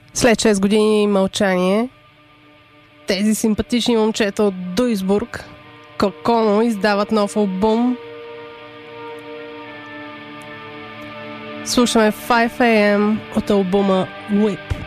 След 6 години мълчание, тези симпатични момчета от Дуйсбург, Коконо, издават нов албум. Слушаме 5 AM от албума Whip.